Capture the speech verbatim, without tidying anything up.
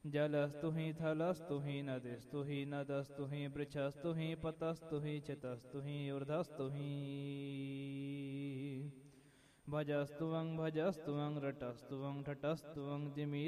जलस्तु हि थलस्तु हि नदिस्तु हि नदस्तु हि वृक्षस्तु हि पतस्तु हि चितस्तु हि ऊर्ध्वस्तु हि भजस्तु वं भजस्तु वं रटस्तु वं ठटस्तु वं जिमी